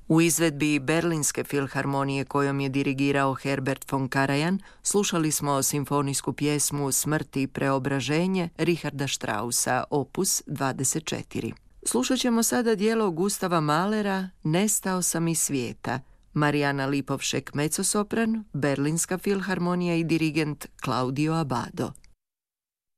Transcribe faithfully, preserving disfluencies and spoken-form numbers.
U izvedbi Berlinske filharmonije kojom je dirigirao Herbert von Karajan slušali smo simfonijsku pjesmu Smrt i preobraženje Richarda Straussa, opus dvadeset četiri. Slušat ćemo sada dijelo Gustava Mahlera Nestao sam iz svijeta. Marijana Lipovšek mezzosopran, Berlinska filharmonija i dirigent Claudio Abbado.